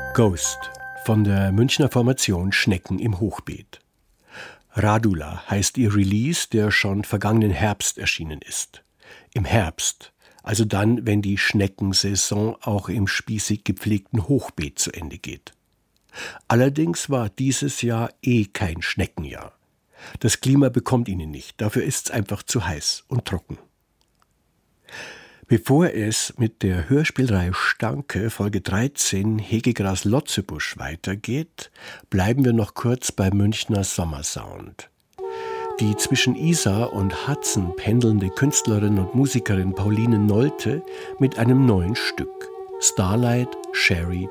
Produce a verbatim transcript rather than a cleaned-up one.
Ghost von der Münchner Formation Schnecken im Hochbeet. Radula heißt ihr Release, der schon vergangenen Herbst erschienen ist. Im Herbst, also dann, wenn die Schneckensaison auch im spießig gepflegten Hochbeet zu Ende geht. Allerdings war dieses Jahr eh kein Schneckenjahr. Das Klima bekommt ihnen nicht, dafür ist es einfach zu heiß und trocken. Bevor es mit der Hörspielreihe Stanke, Folge dreizehn, Hegegras Lotzebusch weitergeht, bleiben wir noch kurz bei Münchner Sommersound. Die zwischen Isar und Hudson pendelnde Künstlerin und Musikerin Pauline Nolte mit einem neuen Stück, Starlight Sherry